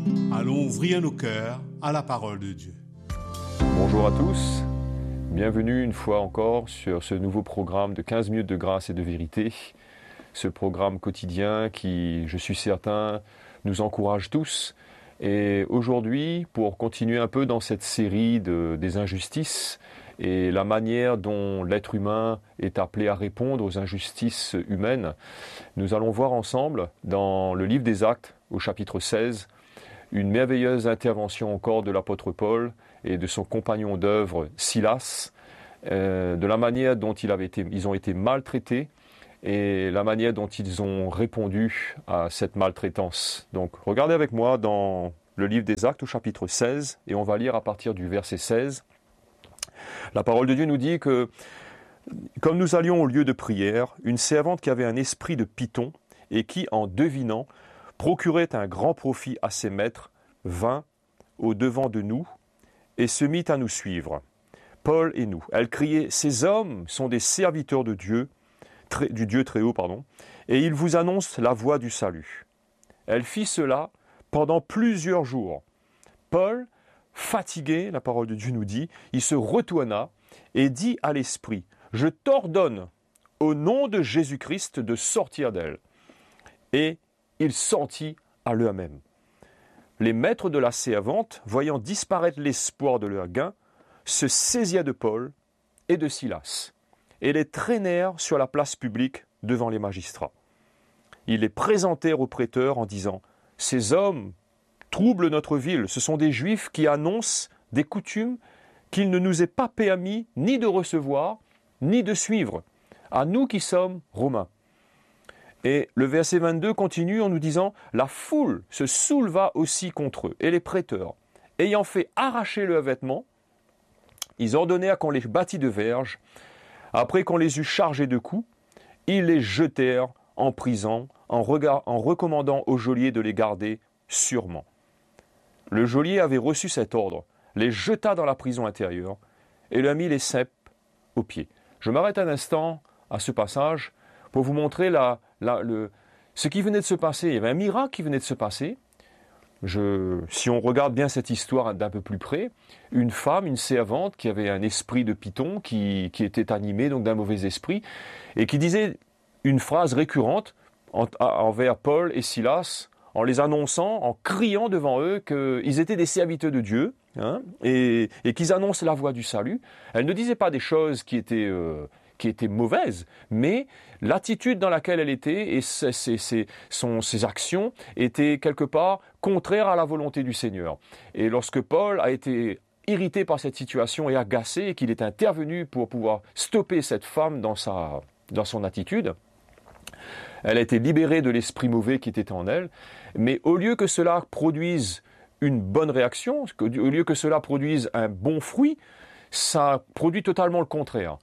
Allons ouvrir nos cœurs à la parole de Dieu. Bonjour à tous, bienvenue une fois encore sur ce nouveau programme de 15 minutes de grâce et de vérité. Ce programme quotidien qui, je suis certain, nous encourage tous. Et aujourd'hui, pour continuer un peu dans cette série des injustices et la manière dont l'être humain est appelé à répondre aux injustices humaines, nous allons voir ensemble dans le livre des Actes, au chapitre 16, une merveilleuse intervention encore de l'apôtre Paul et de son compagnon d'œuvre Silas, de la manière dont ils ont été maltraités et la manière dont ils ont répondu à cette maltraitance. Donc regardez avec moi dans le livre des Actes au chapitre 16 et on va lire à partir du verset 16. La parole de Dieu nous dit que comme nous allions au lieu de prière, une servante qui avait un esprit de python et qui, en devinant, procurait un grand profit à ses maîtres, vint au-devant de nous et se mit à nous suivre, Paul et nous. Elle criait « Ces hommes sont des serviteurs de Dieu, du Dieu très haut, et ils vous annoncent la voie du salut. » Elle fit cela pendant plusieurs jours. Paul, fatigué, la parole de Dieu nous dit, il se retourna et dit à l'esprit « Je t'ordonne, au nom de Jésus-Christ, de sortir d'elle. » Et il sortit à l'heure même. Les maîtres de la servante, voyant disparaître l'espoir de leur gain, se saisirent de Paul et de Silas et les traînèrent sur la place publique devant les magistrats. Ils les présentèrent aux prêteurs en disant « Ces hommes troublent notre ville, ce sont des Juifs qui annoncent des coutumes qu'il ne nous est pas permis ni de recevoir, ni de suivre, à nous qui sommes Romains. » Et le verset 22 continue en nous disant « La foule se souleva aussi contre eux, et les prêteurs, ayant fait arracher leurs vêtements, ils ordonnèrent qu'on les bâtît de verges. Après qu'on les eut chargés de coups, ils les jetèrent en prison en recommandant au geôlier de les garder sûrement. Le geôlier avait reçu cet ordre, les jeta dans la prison intérieure et leur mit les cèpes aux pieds. » Je m'arrête un instant à ce passage pour vous montrer ce qui venait de se passer. Il y avait un miracle qui venait de se passer. Si on regarde bien cette histoire d'un peu plus près, une femme, une servante qui avait un esprit de python, qui était animée donc d'un mauvais esprit, et qui disait une phrase récurrente envers Paul et Silas, en les annonçant, en criant devant eux qu'ils étaient des serviteurs de Dieu, et qu'ils annoncent la voie du salut. Elle ne disait pas des choses qui étaient mauvaises, mais l'attitude dans laquelle elle était et ses actions étaient quelque part contraires à la volonté du Seigneur. Et lorsque Paul a été irrité par cette situation et agacé, et qu'il est intervenu pour pouvoir stopper cette femme dans son attitude, elle a été libérée de l'esprit mauvais qui était en elle, mais au lieu que cela produise une bonne réaction, au lieu que cela produise un bon fruit, ça produit totalement le contraire.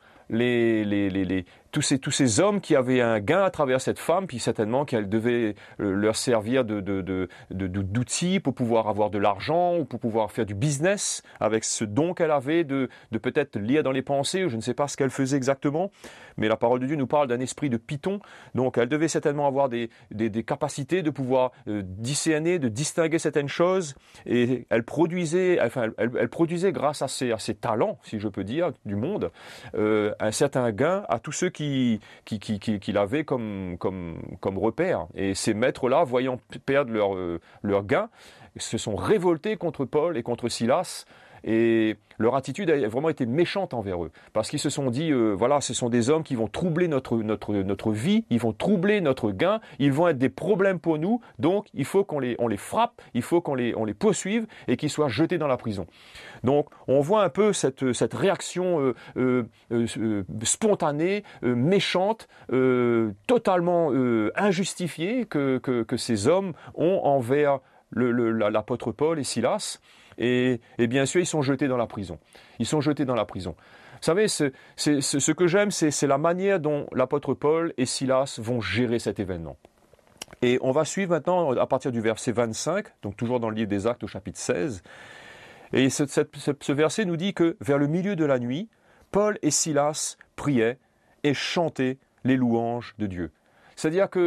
Tous ces hommes qui avaient un gain à travers cette femme, puis certainement qu'elle devait leur servir d'outil pour pouvoir avoir de l'argent ou pour pouvoir faire du business avec ce don qu'elle avait de peut-être lire dans les pensées, ou je ne sais pas ce qu'elle faisait exactement, mais la parole de Dieu nous parle d'un esprit de python, donc elle devait certainement avoir des capacités de pouvoir discerner, de distinguer certaines choses, et elle produisait grâce à ses talents, si je peux dire, du monde, un certain gain à tous ceux qui l'avaient comme repère. Et ces maîtres-là, voyant perdre leur gain, se sont révoltés contre Paul et contre Silas, et leur attitude a vraiment été méchante envers eux, parce qu'ils se sont dit, voilà, ce sont des hommes qui vont troubler notre vie, ils vont troubler notre gain, ils vont être des problèmes pour nous, donc il faut qu'on les frappe, il faut qu'on les poursuive et qu'ils soient jetés dans la prison. Donc on voit un peu cette réaction spontanée, méchante, totalement injustifiée que ces hommes ont envers l'apôtre Paul et Silas. Et bien sûr, ils sont jetés dans la prison. Ils sont jetés dans la prison. Vous savez, ce que j'aime, c'est la manière dont l'apôtre Paul et Silas vont gérer cet événement. Et on va suivre maintenant à partir du verset 25, donc toujours dans le livre des Actes au chapitre 16. Et ce verset nous dit que vers le milieu de la nuit, Paul et Silas priaient et chantaient les louanges de Dieu. C'est-à-dire que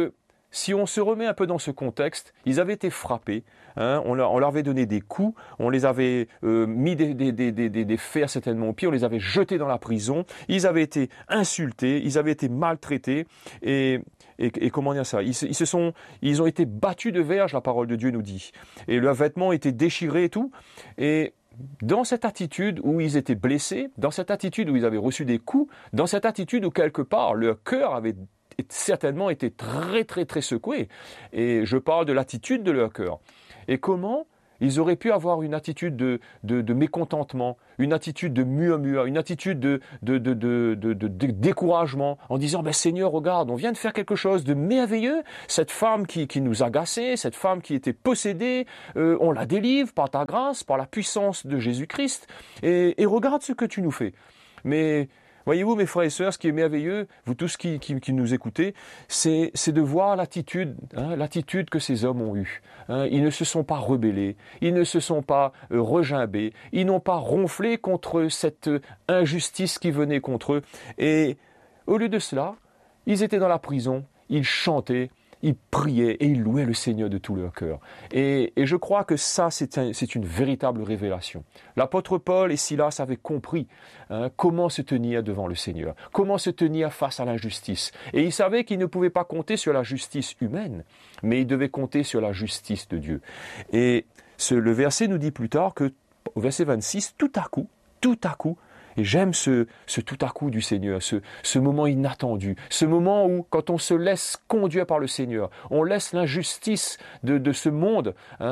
si on se remet un peu dans ce contexte, ils avaient été frappés, hein, on leur avait donné des coups, on les avait mis des fers certainement au pied, on les avait jetés dans la prison, ils avaient été insultés, ils avaient été maltraités, et comment dire ça, ils ont été battus de verge, la parole de Dieu nous dit, et leurs vêtements étaient déchirés et tout, et dans cette attitude où ils étaient blessés, dans cette attitude où ils avaient reçu des coups, dans cette attitude où quelque part leur cœur avait certainement été très très très secoué. Et je parle de l'attitude de leur cœur. Et comment ils auraient pu avoir une attitude de mécontentement, une attitude de murmure, une attitude de découragement, en disant « Seigneur, regarde, on vient de faire quelque chose de merveilleux, cette femme qui nous agaçait, cette femme qui était possédée, on la délivre par ta grâce, par la puissance de Jésus-Christ, et regarde ce que tu nous fais. » Mais voyez-vous, mes frères et sœurs, ce qui est merveilleux, vous tous qui nous écoutez, c'est de voir l'attitude que ces hommes ont eue. Ils ne se sont pas rebellés, ils ne se sont pas regimbés, ils n'ont pas ronflé contre cette injustice qui venait contre eux. Et au lieu de cela, ils étaient dans la prison, ils chantaient, ils priaient et ils louaient le Seigneur de tout leur cœur. Et je crois que ça, c'est une véritable révélation. L'apôtre Paul et Silas avaient compris comment se tenir devant le Seigneur, comment se tenir face à l'injustice. Et ils savaient qu'ils ne pouvaient pas compter sur la justice humaine, mais ils devaient compter sur la justice de Dieu. Et le verset nous dit plus tard que, au verset 26, tout à coup, et j'aime ce tout à coup du Seigneur, ce moment inattendu, ce moment où, quand on se laisse conduire par le Seigneur, on laisse l'injustice de ce monde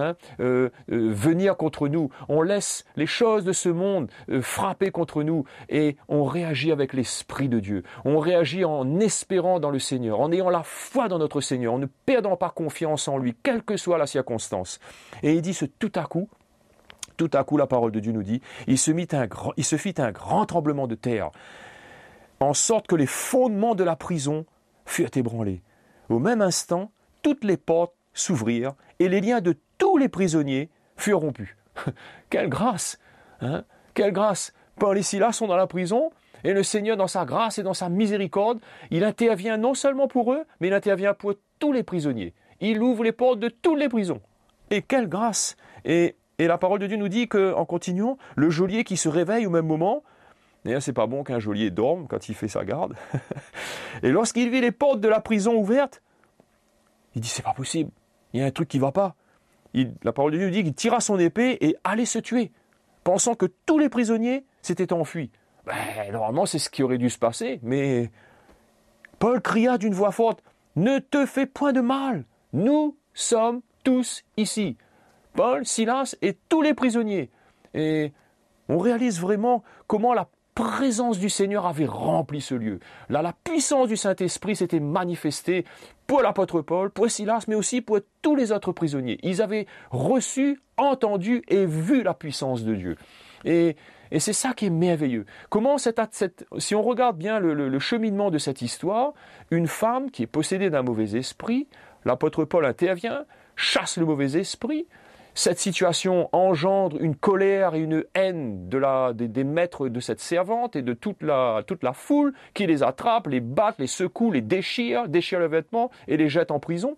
venir contre nous, on laisse les choses de ce monde frapper contre nous, et on réagit avec l'Esprit de Dieu. On réagit en espérant dans le Seigneur, en ayant la foi dans notre Seigneur, en ne perdant pas confiance en lui, quelle que soit la circonstance. Et il dit ce tout à coup, la parole de Dieu nous dit, il se fit un grand tremblement de terre, en sorte que les fondements de la prison furent ébranlés. Au même instant, toutes les portes s'ouvrirent et les liens de tous les prisonniers furent rompus. Quelle grâce, hein? Quelle grâce! Paul et Silas sont dans la prison, et le Seigneur, dans sa grâce et dans sa miséricorde, il intervient non seulement pour eux, mais il intervient pour tous les prisonniers. Il ouvre les portes de toutes les prisons. Et quelle grâce! Et la parole de Dieu nous dit qu'en continuant, le geôlier qui se réveille au même moment, et c'est pas bon qu'un geôlier dorme quand il fait sa garde, et lorsqu'il vit les portes de la prison ouvertes, il dit c'est pas possible, il y a un truc qui va pas. La parole de Dieu nous dit qu'il tira son épée et allait se tuer, pensant que tous les prisonniers s'étaient enfuis. Normalement c'est ce qui aurait dû se passer, mais Paul cria d'une voix forte, « Ne te fais point de mal, nous sommes tous ici. » Paul, Silas et tous les prisonniers. Et on réalise vraiment comment la présence du Seigneur avait rempli ce lieu. Là, la puissance du Saint-Esprit s'était manifestée pour l'apôtre Paul, pour Silas, mais aussi pour tous les autres prisonniers. Ils avaient reçu, entendu et vu la puissance de Dieu. Et c'est ça qui est merveilleux. Comment si on regarde bien le cheminement de cette histoire, une femme qui est possédée d'un mauvais esprit, l'apôtre Paul intervient, chasse le mauvais esprit. Cette situation engendre une colère et une haine des maîtres de cette servante et de toute la foule qui les attrape, les battent, les secouent, les déchire leurs vêtements et les jette en prison.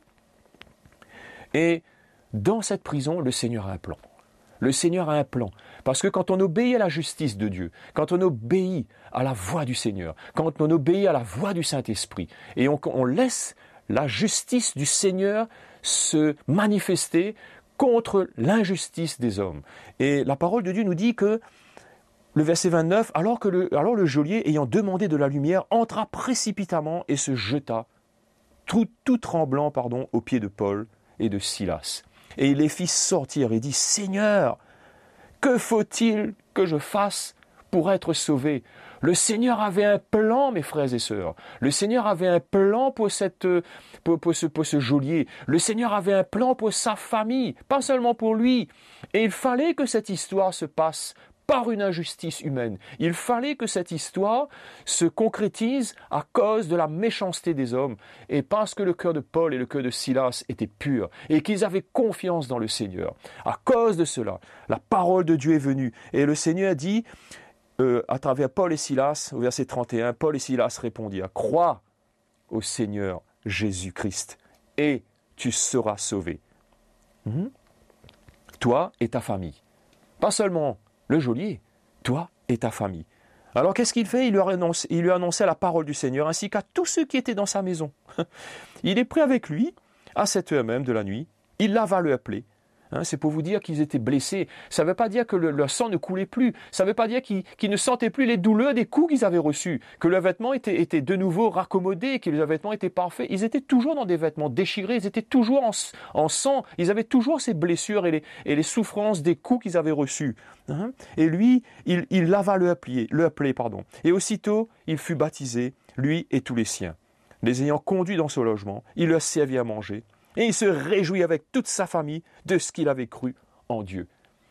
Et dans cette prison, le Seigneur a un plan. Le Seigneur a un plan. Parce que quand on obéit à la justice de Dieu, quand on obéit à la voix du Seigneur, quand on obéit à la voix du Saint-Esprit, et on laisse la justice du Seigneur se manifester contre l'injustice des hommes. Et la parole de Dieu nous dit que, le verset 29, alors le geôlier, ayant demandé de la lumière, entra précipitamment et se jeta, tout tremblant, aux pieds de Paul et de Silas. Et il les fit sortir et dit, « Seigneur, que faut-il que je fasse pour être sauvé ?» Le Seigneur avait un plan, mes frères et sœurs. Le Seigneur avait un plan pour ce geôlier. Le Seigneur avait un plan pour sa famille, pas seulement pour lui. Et il fallait que cette histoire se passe par une injustice humaine. Il fallait que cette histoire se concrétise à cause de la méchanceté des hommes et parce que le cœur de Paul et le cœur de Silas étaient purs et qu'ils avaient confiance dans le Seigneur. À cause de cela, la parole de Dieu est venue et le Seigneur dit, à travers Paul et Silas, au verset 31, Paul et Silas répondirent, « Crois au Seigneur Jésus-Christ et tu seras sauvé. Toi et ta famille. Pas seulement le geôlier, toi et ta famille. Alors qu'est-ce qu'il fait? Il lui a annoncé la parole du Seigneur ainsi qu'à tous ceux qui étaient dans sa maison. Il est pris avec lui à cette heure même de la nuit. Il va le appeler. C'est pour vous dire qu'ils étaient blessés. Ça ne veut pas dire que leur sang ne coulait plus. Ça ne veut pas dire qu'ils ne sentaient plus les douleurs des coups qu'ils avaient reçus. Que leurs vêtements étaient de nouveau raccommodés, que leurs vêtements étaient parfaits. Ils étaient toujours dans des vêtements déchirés. Ils étaient toujours en sang. Ils avaient toujours ces blessures et les souffrances des coups qu'ils avaient reçus. Et lui, il va le appeler. Et aussitôt, il fut baptisé, lui et tous les siens. Les ayant conduits dans ce logement, il leur servit à manger. Et il se réjouit avec toute sa famille de ce qu'il avait cru en Dieu.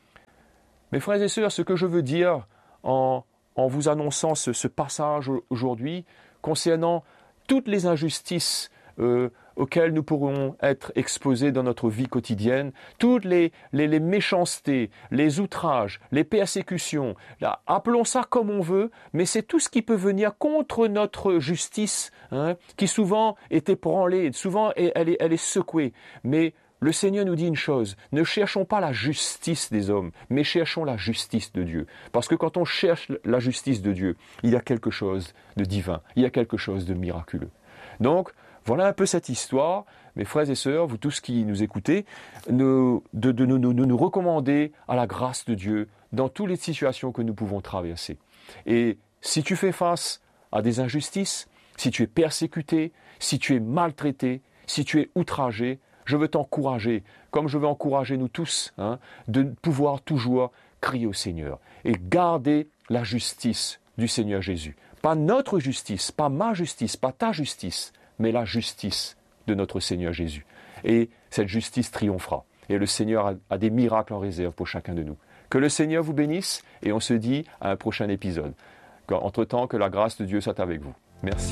Mes frères et sœurs, ce que je veux dire en vous annonçant ce passage aujourd'hui concernant toutes les injustices auxquelles nous pourrons être exposés dans notre vie quotidienne, toutes les méchancetés, les outrages, les persécutions, appelons ça comme on veut, mais c'est tout ce qui peut venir contre notre justice, qui souvent est ébranlée, souvent elle est secouée. Mais le Seigneur nous dit une chose, ne cherchons pas la justice des hommes, mais cherchons la justice de Dieu. Parce que quand on cherche la justice de Dieu, il y a quelque chose de divin, il y a quelque chose de miraculeux. Donc, voilà un peu cette histoire, mes frères et sœurs, vous tous qui nous écoutez, de nous recommander à la grâce de Dieu dans toutes les situations que nous pouvons traverser. Et si tu fais face à des injustices, si tu es persécuté, si tu es maltraité, si tu es outragé, je veux t'encourager, comme je veux encourager nous tous, de pouvoir toujours crier au Seigneur et garder la justice du Seigneur Jésus. Pas notre justice, pas ma justice, pas ta justice, mais la justice de notre Seigneur Jésus. Et cette justice triomphera. Et le Seigneur a des miracles en réserve pour chacun de nous. Que le Seigneur vous bénisse et on se dit à un prochain épisode. Entre-temps, que la grâce de Dieu soit avec vous. Merci.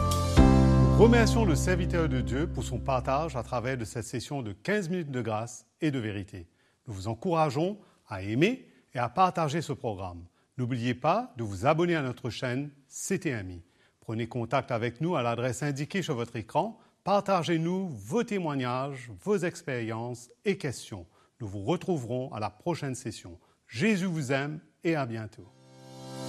Nous remercions le serviteur de Dieu pour son partage à travers de cette session de 15 minutes de grâce et de vérité. Nous vous encourageons à aimer et à partager ce programme. N'oubliez pas de vous abonner à notre chaîne CTMI. Prenez contact avec nous à l'adresse indiquée sur votre écran. Partagez-nous vos témoignages, vos expériences et questions. Nous vous retrouverons à la prochaine session. Jésus vous aime et à bientôt.